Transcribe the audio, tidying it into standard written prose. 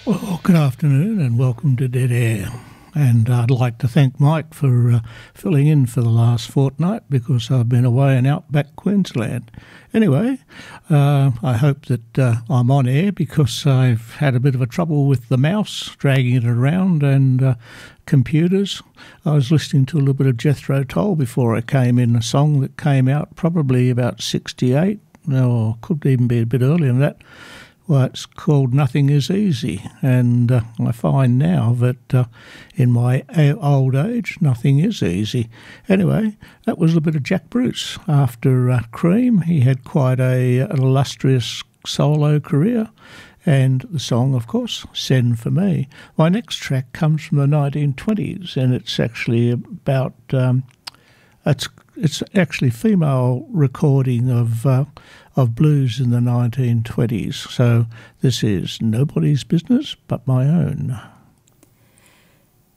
Well, good afternoon and welcome to Dead Air. And I'd like to thank Mike for filling in for the last fortnight because I've been away in outback Queensland. Anyway, I hope that I'm on air because I've had a bit of a trouble with the mouse, dragging it around, and computers. I was listening to a little bit of Jethro Tull before I came in, a song that came out probably about 68, or could even be a bit earlier than that. Well, it's called Nothing Is Easy, and I find now that in my old age, nothing is easy. Anyway, that was a bit of Jack Bruce. After Cream, he had quite an illustrious solo career, and the song, of course, Send For Me. My next track comes from the 1920s, and it's actually about... It's actually female recording of blues in the 1920s. So this is Nobody's Business But My Own.